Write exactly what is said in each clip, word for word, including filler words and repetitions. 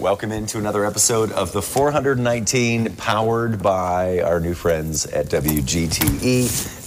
Welcome into another episode of the four hundred nineteen, powered by our new friends at W G T E.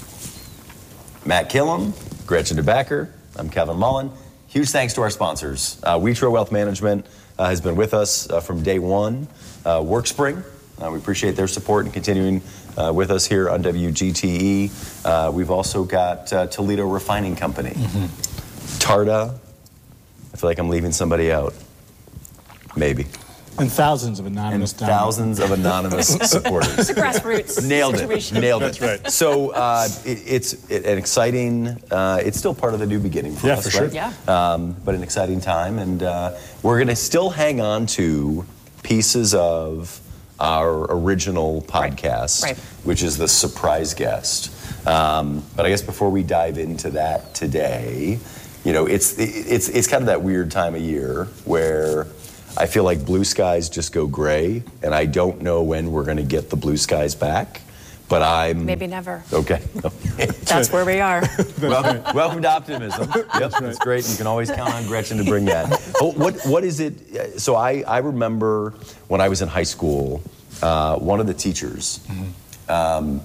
Matt Killam, Gretchen DeBacker, I'm Kevin Mullen. Huge thanks to our sponsors. Uh, Witro Wealth Management uh, has been with us uh, from day one. Uh, WorkSpring, uh, we appreciate their support and continuing uh, with us here on W G T E. Uh, we've also got uh, Toledo Refining Company. Mm-hmm. Tarda, I feel like I'm leaving somebody out. Maybe. And thousands of anonymous and thousands of anonymous supporters. It's a grassroots Nailed situation. it. Nailed it. That's right. So uh, it, it's it, an exciting, uh, it's still part of the new beginning for yeah, us, for right? sure. Yeah. Um, but an exciting time. And uh, we're going to still hang on to pieces of our original podcast, Right. Right. which is the surprise guest. Um, but I guess before we dive into that today, you know, it's it's it's kind of that weird time of year where I feel like blue skies just go gray, and I don't know when we're going to get the blue skies back, but I'm... Maybe never. Okay. That's where we are. welcome, welcome to optimism. Yep, that's right. Great. You can always count on Gretchen to bring that. Oh, what What is it? So I, I remember when I was in high school, uh, one of the teachers, mm-hmm. um,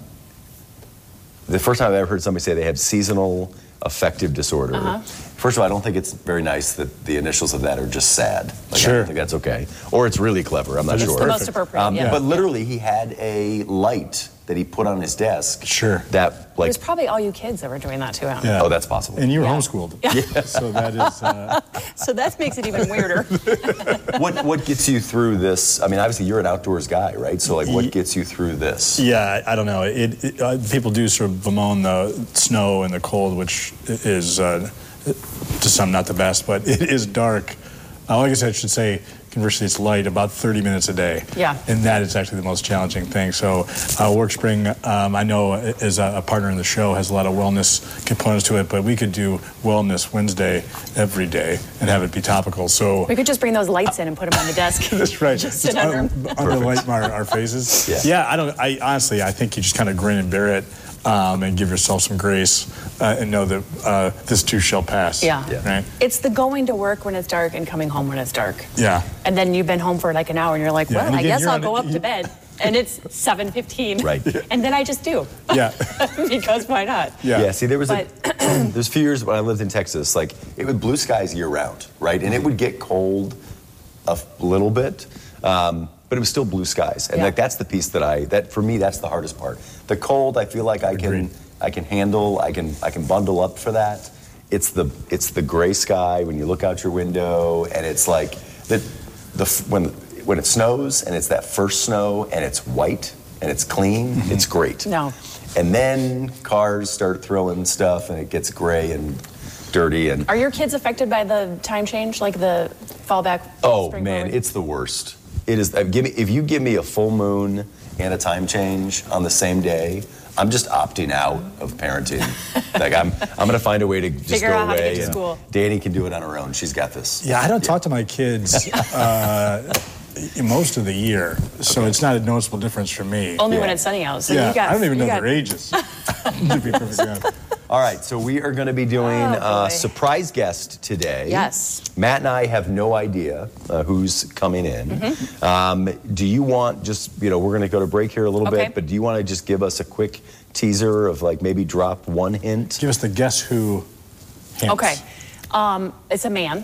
the first time I ever heard somebody say they had seasonal affective disorder. Uh-huh. First of all, I don't think it's very nice that the initials of that are just sad. Like, sure. I don't think that's okay. Or it's really clever. I'm not It's sure. the most appropriate, Um, yeah. But literally, he had a light that he put on his desk. Sure. That, It like... was probably all you kids that were doing that to him. Yeah. Oh, that's possible. And you were Yeah. homeschooled. Yeah. So that is... Uh, So that makes it even weirder. What what gets you through this? I mean, obviously you're an outdoors guy, right? So like, what gets you through this? yeah, I, I don't know. It, it, uh, people do sort of bemoan the snow and the cold, which is, uh, to some, not the best, but it is dark. Uh, like I said, I should say, conversely, it's light about thirty minutes a day. Yeah. And that is actually the most challenging thing. So uh, WorkSpring, um, I know as a, a partner in the show, has a lot of wellness components to it, but we could do Wellness Wednesday every day and have it be topical. So We could just bring those lights in and put them on the desk. that's right. Just sit under them. Underlight our, our faces. Yeah. yeah, I don't. I honestly, I think you just kind of grin and bear it, um, and give yourself some grace, uh, and know that uh, this too shall pass. Yeah. Yeah. Right. It's the going to work when it's dark and coming home when it's dark. Yeah. And then you've been home for like an hour and you're like, Yeah, well, and I again, guess you're I'll on go a- up to bed. And it's seven fifteen. Right. And then I just do. Yeah. Because why not? Yeah. Yeah, see, there was But- a, there's a few years when I lived in Texas, like, it would blue skies year round, right? And it would get cold a f- little bit, um, but it was still blue skies. And Yeah. like, that's the piece that I, that for me, that's the hardest part. The cold, I feel like I Agreed. can, I can handle, I can, I can bundle up for that. It's the, it's the gray sky when you look out your window, and it's like, the, the, f- when, when it snows, and it's that first snow, and it's white, and it's clean, Mm-hmm. it's great. No. And then cars start throwing stuff, and it gets gray and dirty. And Are your kids affected by the time change, like the fallback? oh spring man, forward? it's the worst. It is. Uh, give me if you give me a full moon and a time change on the same day, I'm just opting out of parenting. Like I'm, I'm gonna find a way to just Figure go out how to away. get to and school. Danny can do it on her own. She's got this. Yeah, I don't talk to my kids uh, most of the year, so it's not a noticeable difference for me. Only when Yeah. it's sunny out. So yeah, you got, I don't even you know got, their ages. To be perfectly honest. All right, so we are going to be doing Oh, a boy. surprise guest today. Yes. Matt and I have no idea uh, who's coming in. Mm-hmm. Um, do you want just, you know, we're going to go to break here a little Okay. bit, but do you want to just give us a quick teaser of like maybe drop one hint? Give us the guess who hints. Okay. Um, it's a man.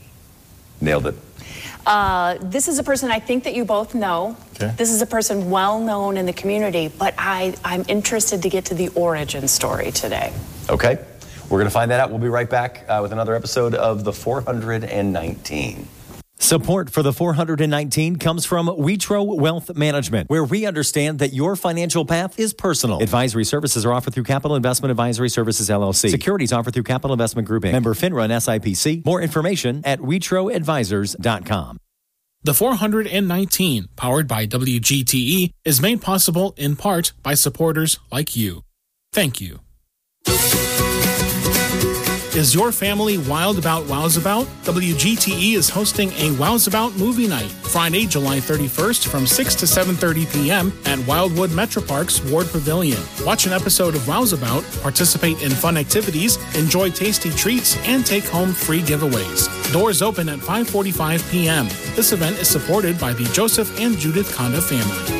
Nailed it. Uh, this is a person I think that you both know. Okay. This is a person well known in the community, but I, I'm interested to get to the origin story today. Okay. We're going to find that out. We'll be right back uh, with another episode of the four hundred nineteen. Support for the four hundred nineteen comes from Witro Wealth Management, where we understand that your financial path is personal. Advisory services are offered through Capital Investment Advisory Services, L L C. Securities offered through Capital Investment Group, Incorporated. Member FINRA and S I P C. More information at witro advisors dot com. The four hundred nineteen, powered by W G T E, is made possible in part by supporters like you. Thank you. Is your family wild about Wowzabout? W G T E is hosting a Wowzabout movie night Friday, July thirty-first from six to seven thirty p.m. at Wildwood Metroparks Ward Pavilion. Watch an episode of Wowzabout, participate in fun activities, enjoy tasty treats, and take home free giveaways. Doors open at five forty-five p.m. This event is supported by the Joseph and Judith Conda family.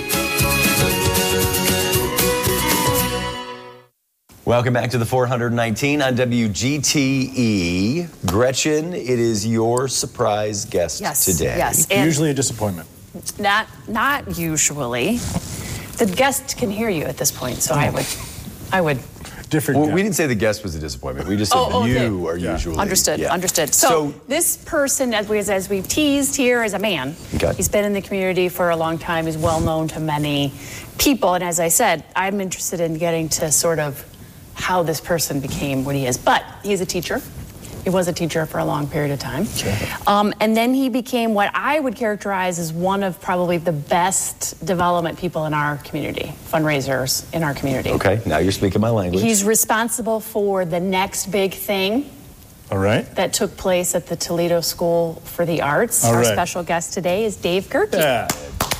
Welcome back to the four hundred nineteen on W G T E. Gretchen, it is your surprise guest Yes, today. yes. And Usually a disappointment. Not, not usually. The guest can hear you at this point, so I would, I would. Different. Well, guy. we didn't say the guest was a disappointment. We just said Oh, okay. you are Yeah. usually. Understood, yeah. understood. So, So, this person, as, we, as we've teased here, is a man. Okay. He's been in the community for a long time. He's well known to many people. And as I said, I'm interested in getting to sort of how this person became what he is. But he's a teacher. He was a teacher for a long period of time. Sure. Um, and then he became what I would characterize as one of probably the best development people in our community, fundraisers in our community. okay, now you're speaking my language. He's responsible for the next big thing All right. that took place at the Toledo School for the Arts. All Our right. special guest today is Dave Gerke. Yeah.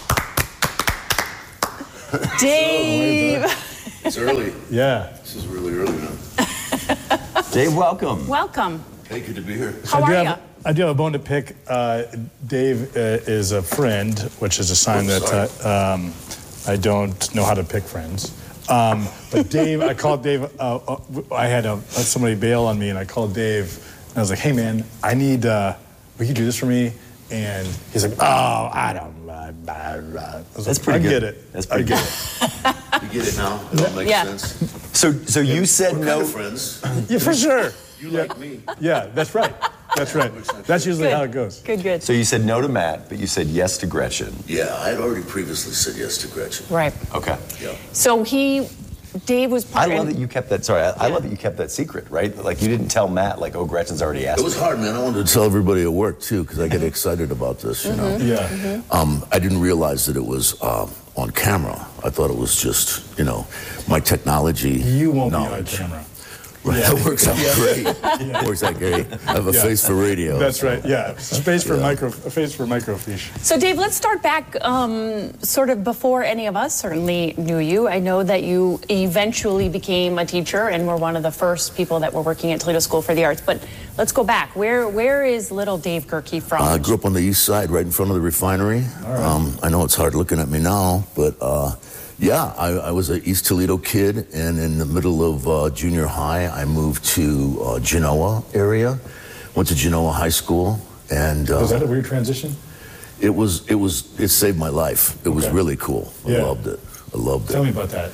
Dave, It's early. Yeah. This is really early now. Dave, welcome. welcome. Hey, good to be here. How I do are have, you? I do have a bone to pick. Uh, Dave uh, is a friend, which is a sign Oh, that uh, um, I don't know how to pick friends. Um, but Dave, I called Dave. Uh, uh, I had a, somebody bail on me, and I called Dave. And I was like, "Hey, man, I need. Uh, will you do this for me?" And he's like, "Oh, I don't." Blah, blah, blah. I was That's like, pretty I good. get it. That's pretty I good. get it. You get it now? It all makes Yeah. sense. So, so you said We're no. kind of friends. Yeah, for sure. You Yeah. like me. Yeah, that's right. That's right. That's usually Good. how it goes. Good, good. So you said no to Matt, but you said yes to Gretchen. Yeah, I had already previously said yes to Gretchen. Right. Okay. Yeah. So he, Dave was I part love that you kept that. Sorry, I, I Yeah. love that you kept that secret, right? Like you didn't tell Matt, like, oh, Gretchen's already asked. It was me. hard, man. I wanted to tell everybody at work, too, because I get excited about this, you know. Yeah. Um, I didn't realize that it was um, on camera. I thought it was just, you know, my technology You won't knowledge. be on camera. Right. That works out great. Works out great. I have a Yeah. face for radio. That's right. Yeah. Space for Yeah. micro. Face for microfiche. So, Dave, let's start back um, sort of before any of us certainly knew you. I know that you eventually became a teacher and were one of the first people that were working at Toledo School for the Arts. But let's go back. Where Where is little Dave Gerke from? I grew up on the east side, right in front of the refinery. Um, I know it's hard looking at me now, but uh, yeah, I, I was an East Toledo kid, and in the middle of uh, junior high, I moved to uh, Genoa area. Went to Genoa High School, and uh, Was that a weird transition? it was it was it saved my life. It was Okay. really cool. I Yeah. loved it. I loved Tell it. me about that.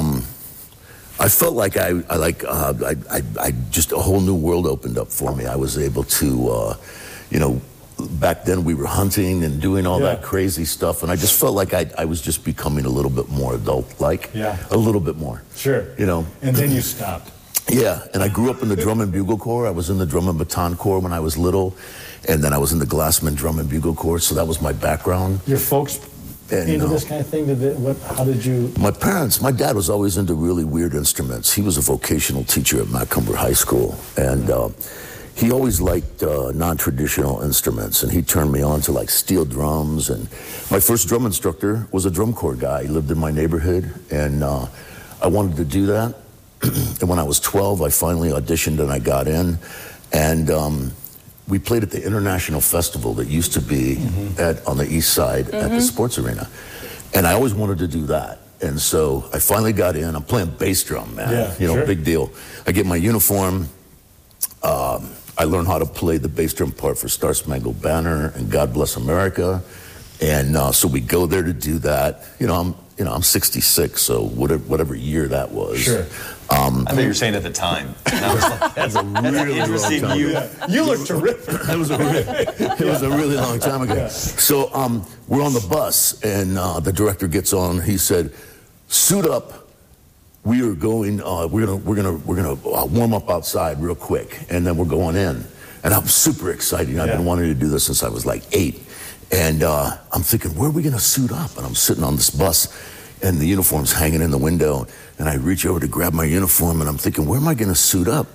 I felt like I, I like uh, I, I, I just a whole new world opened up for me. I was able to, uh, you know, back then we were hunting and doing all Yeah. that crazy stuff, and I just felt like I, I was just becoming a little bit more adult-like. Yeah. A little bit more. Sure. You know. And then you stopped. Yeah, and I grew up in the drum and bugle corps. I was in the drum and baton corps when I was little, and then I was in the Glassman drum and bugle corps. So that was my background. Your folks Yeah, you into know. this kind of thing? Did they, what? How did you? My parents, my dad was always into really weird instruments. He was a vocational teacher at Macomber High School, and uh, he always liked uh, non-traditional instruments, and he turned me on to like steel drums. And my first drum instructor was a drum corps guy. He lived in my neighborhood, and uh, I wanted to do that. And when I was twelve, I finally auditioned and I got in, and um, we played at the International Festival that used to be mm-hmm. at on the east side mm-hmm. at the sports arena. And I always wanted to do that. And so I finally got in. I'm playing bass drum, man. Yeah, you know, sure. big deal. I get my uniform. Um, I learn how to play the bass drum part for Star Spangled Banner and God Bless America. And uh, so we go there to do that. You know, I'm you know I'm sixty-six, so whatever whatever year that was. Sure. Um, I thought you were saying at the time. And I was like, that's a really interesting long time you. ago. You look terrific. That was a really, it was a really long time ago. So um, we're on the bus, and uh, the director gets on. He said, "Suit up. We are going. Uh, we're gonna we're gonna we're gonna uh, warm up outside real quick, and then we're going in." And I'm super excited. I've Yeah. been wanting to do this since I was like eight. And uh, I'm thinking, where are we gonna suit up? And I'm sitting on this bus, and the uniform's hanging in the window. And I reach over to grab my uniform, and I'm thinking, where am I gonna suit up?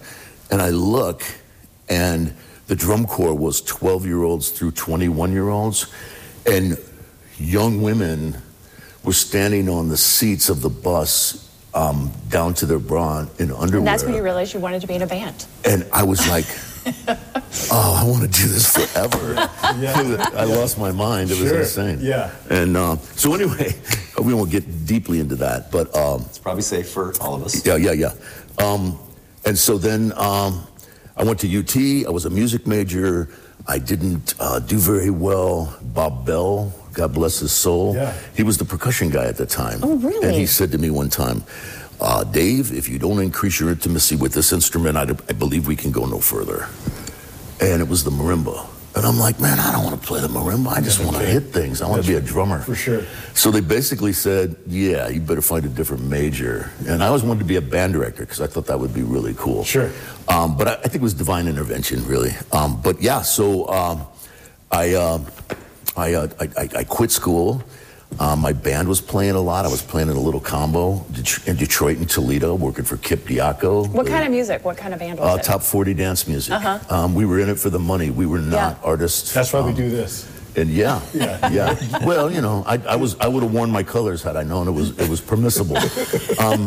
and I look, and the drum corps was twelve-year-olds through twenty-one-year-olds, and young women were standing on the seats of the bus um, down to their bra in underwear. And that's when you realized you wanted to be in a band. And I was like, oh, I want to do this forever. Yeah. I lost my mind. It was Sure. insane. Yeah. And uh, so anyway, we won't get deeply into that, but um, It's probably safe for all of us. yeah, yeah, yeah. Um, and so then um, I went to U T. I was a music major. I didn't uh, do very well. Bob Bell, God bless his soul. Yeah. He was the percussion guy at the time. Oh, really? And he said to me one time, uh, Dave, if you don't increase your intimacy with this instrument, I, I believe we can go no further. And it was the marimba. And I'm like, man, I don't want to play the marimba. I just want to hit things. I want to be a drummer. For sure. So they basically said, yeah, you better find a different major. And I always wanted to be a band director because I thought that would be really cool. Sure. Um, but I, I think it was divine intervention, really. Um, but yeah, so um, I, uh, I, uh, I, I I quit school. Um, my band was playing a lot. I was playing in a little combo in Detroit and Toledo, working for Kip Diaco. What the, kind of music? What kind of band was uh, it? Top forty dance music. Uh-huh. Um, we were in it for the money. We were not Yeah. artists. That's why we Um, do this. And yeah, Yeah. yeah. Well, you know, I, I was I would have worn my colors had I known it was it was permissible. Um,